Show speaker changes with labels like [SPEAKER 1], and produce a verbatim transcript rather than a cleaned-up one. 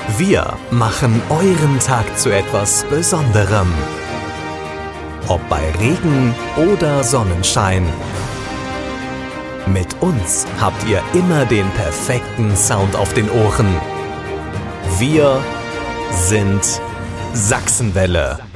[SPEAKER 1] Wir machen euren Tag zu etwas Besonderem. Ob bei Regen oder Sonnenschein. Mit uns habt ihr immer den perfekten Sound auf den Ohren. Wir sind Sachsenwelle.